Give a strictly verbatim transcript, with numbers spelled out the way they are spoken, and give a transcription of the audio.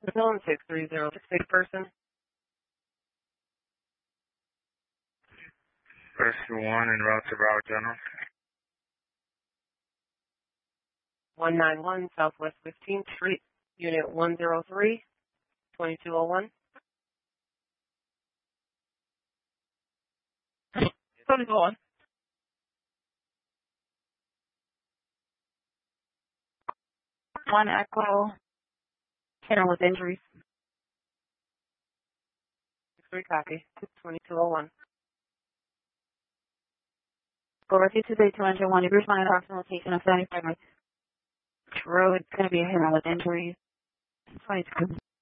Zone six three zero six person. Rescue one en route to Broward General. one nine one Southwest fifteenth Street, Unit one zero three, twenty-two oh one. twenty-two oh one. One Echo. Center with injuries. Three copy. twenty-two oh one. Go right to Tuesday two hundred one. Your line approximate location of seventy-five Road. It's going to be a hero with injuries. twenty-two.